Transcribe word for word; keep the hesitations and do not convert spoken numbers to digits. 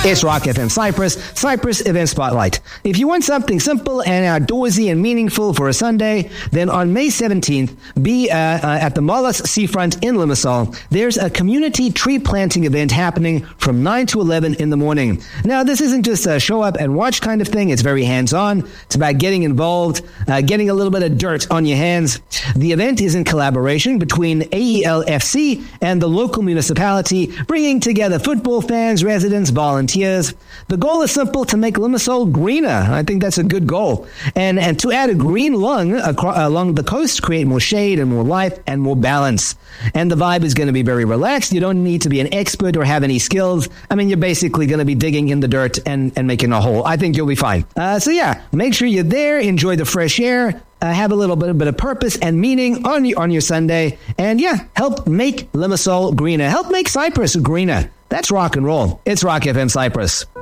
It's Rock F M Cyprus, Cyprus Event Spotlight. If you want something simple and outdoorsy and meaningful for a Sunday, then on May seventeenth, be uh, uh, at the Molas Seafront in Limassol. There's a community tree planting event happening from nine to eleven in the morning. Now, this isn't just a show up and watch kind of thing. It's very hands-on. It's about getting involved, uh, getting a little bit of dirt on your hands. The event is in collaboration between A E L F C and the local municipality, bringing together football fans, residents, volunteers. The goal is simple: to make Limassol greener. I think that's a good goal. And and to add a green lung across, along the coast, create more shade and more life and more balance. And the vibe is going to be very relaxed. You don't need to be an expert or have any skills. I mean, you're basically going to be digging in the dirt and, and making a hole. I think you'll be fine. Uh, so yeah, make sure you're there. Enjoy the fresh air. Uh, have a little bit, bit of purpose and meaning on your, on your Sunday. And yeah, help make Limassol greener. Help make Cyprus greener. That's rock and roll. It's Rock F M Cyprus.